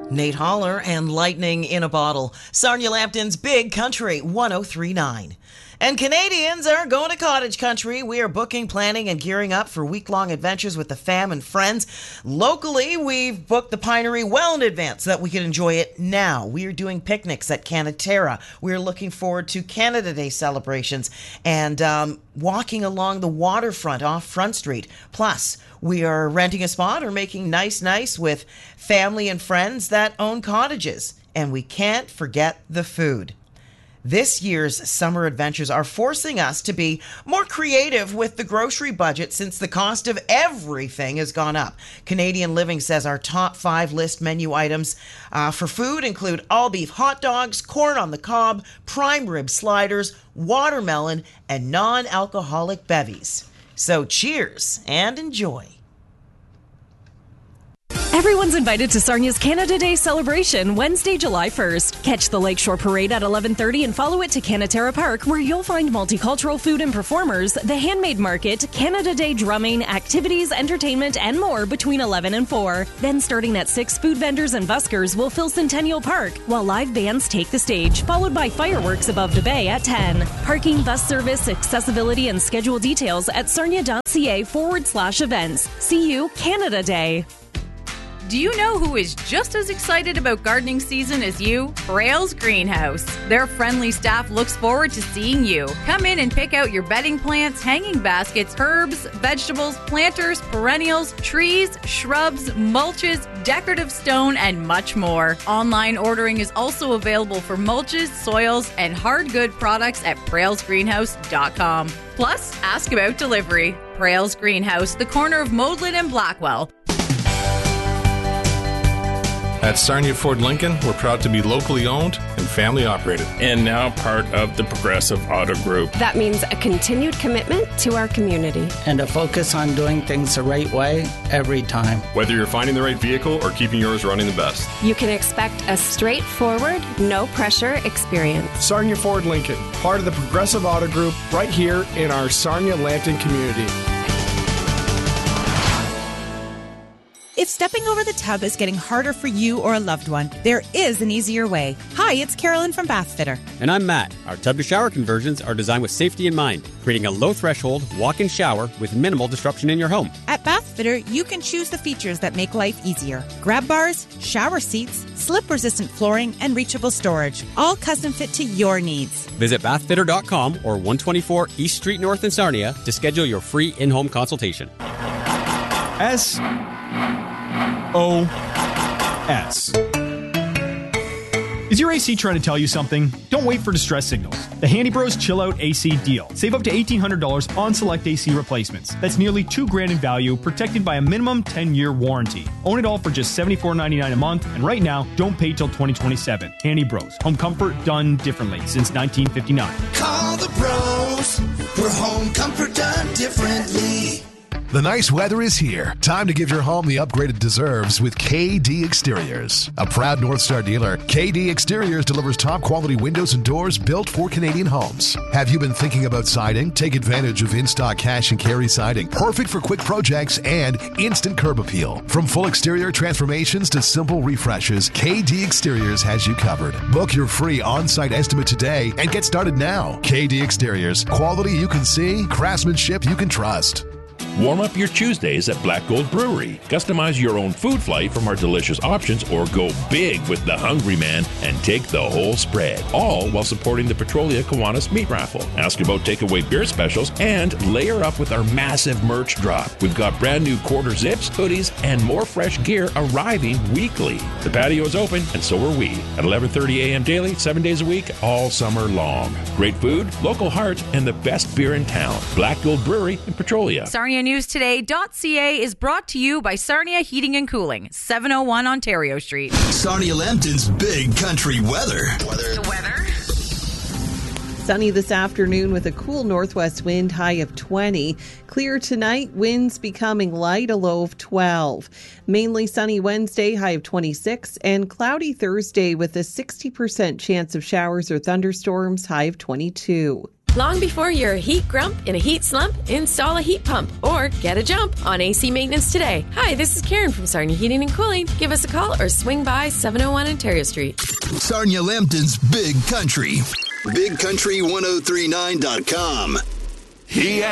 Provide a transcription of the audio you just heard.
Nate Holler and Lightning in a Bottle. Sarnia Lambton's Big Country 103.9. And Canadians are going to cottage country. We are booking, planning, and gearing up for week-long adventures with the fam and friends. Locally, we've booked the Pinery well in advance so that we can enjoy it now. We are doing picnics at Canaterra. We're looking forward to Canada Day celebrations and walking along the waterfront off Front Street. Plus, we are renting a spot or making nice with family and friends that own cottages. And we can't forget the food. This year's summer adventures are forcing us to be more creative with the grocery budget since the cost of everything has gone up. Canadian Living says our top 5 list menu items for food include all beef hot dogs, corn on the cob, prime rib sliders, watermelon, and non-alcoholic bevies. So cheers and enjoy. Everyone's invited to Sarnia's Canada Day celebration Wednesday, July 1st. Catch the Lakeshore Parade at 11:30 and follow it to Canaterra Park, where you'll find multicultural food and performers, the Handmade Market, Canada Day drumming, activities, entertainment, and more between 11 and 4. Then starting at 6, food vendors and buskers will fill Centennial Park, while live bands take the stage, followed by fireworks above the bay at 10. Parking, bus service, accessibility, and schedule details at sarnia.ca/events. See you Canada Day. Do you know who is just as excited about gardening season as you? Praile's Greenhouse. Their friendly staff looks forward to seeing you. Come in and pick out your bedding plants, hanging baskets, herbs, vegetables, planters, perennials, trees, shrubs, mulches, decorative stone, and much more. Online ordering is also available for mulches, soils, and hard good products at prailsgreenhouse.com. Plus, ask about delivery. Praile's Greenhouse, the corner of Modeland and Blackwell. At Sarnia Ford Lincoln, we're proud to be locally owned and family operated. And now part of the Progressive Auto Group. That means a continued commitment to our community. And a focus on doing things the right way every time. Whether you're finding the right vehicle or keeping yours running the best. You can expect a straightforward, no-pressure experience. Sarnia Ford Lincoln, part of the Progressive Auto Group, right here in our Sarnia Lambton community. If stepping over the tub is getting harder for you or a loved one, there is an easier way. Hi, it's Carolyn from Bathfitter. And I'm Matt. Our tub-to-shower conversions are designed with safety in mind, creating a low-threshold walk-in shower with minimal disruption in your home. At Bathfitter, you can choose the features that make life easier. Grab bars, shower seats, slip-resistant flooring, and reachable storage, all custom fit to your needs. Visit bathfitter.com or 124 East Street North in Sarnia to schedule your free in-home consultation. SOS. Is your AC trying to tell you something? Don't wait for distress signals. The Handy Bros Chill Out AC deal. Save up to $1,800 on select AC replacements. That's nearly $2,000 in value, protected by a minimum 10-year warranty. Own it all for just $74.99 a month, and right now, don't pay till 2027. Handy Bros. Home comfort done differently since 1959. Call the pros for home comfort done differently. The nice weather is here. Time to give your home the upgrade it deserves with KD Exteriors. A proud North Star dealer, KD Exteriors delivers top quality windows and doors built for Canadian homes. Have you been thinking about siding? Take advantage of in-stock cash and carry siding. Perfect for quick projects and instant curb appeal. From full exterior transformations to simple refreshes, KD Exteriors has you covered. Book your free on-site estimate today and get started now. KD Exteriors. Quality you can see, craftsmanship you can trust. Warm up your Tuesdays at Black Gold Brewery. Customize your own food flight from our delicious options or go big with the Hungry Man and take the whole spread. All while supporting the Petrolia Kiwanis Meat Raffle. Ask about takeaway beer specials and layer up with our massive merch drop. We've got brand new quarter zips, hoodies, and more fresh gear arriving weekly. The patio is open and so are we. At 11:30 a.m. daily, 7 days a week, all summer long. Great food, local heart, and the best beer in town. Black Gold Brewery in Petrolia. SarniaNewsToday.ca is brought to you by Sarnia Heating and Cooling, 701 Ontario Street. Sarnia Lambton's Big Country weather. The weather. Sunny this afternoon with a cool northwest wind, high of 20. Clear tonight, winds becoming light, a low of 12. Mainly sunny Wednesday, high of 26. And cloudy Thursday with a 60% chance of showers or thunderstorms, high of 22. Long before you're a heat grump in a heat slump, install a heat pump or get a jump on AC maintenance today. Hi, this is Karen from Sarnia Heating and Cooling. Give us a call or swing by 701 Ontario Street. Sarnia Lambton's Big Country. BigCountry1039.com.